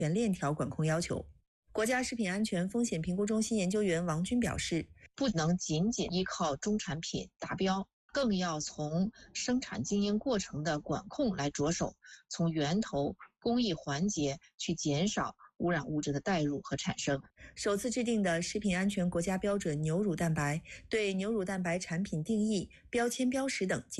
全链条管控要求。国家食品安全风险评估中心研究员王军表示， 不能仅仅依靠中产品达标，更要从生产经营过程的管控来着手，从源头工艺环节去减少污染物质的带入和产生。 首次制定的食品安全国家标准牛乳蛋白对牛乳蛋白产品定义、标签标识等